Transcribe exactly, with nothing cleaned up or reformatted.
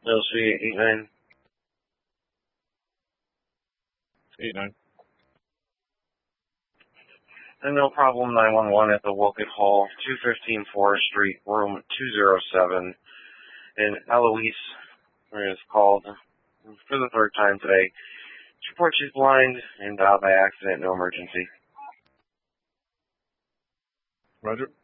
L C eight nine. eight nine. And no problem, nine one one at the Woket Hall, two fifteen Forest Street, room two oh seven. And Eloise is called for the third time today. She reports she's blind and died by accident, no emergency. Roger.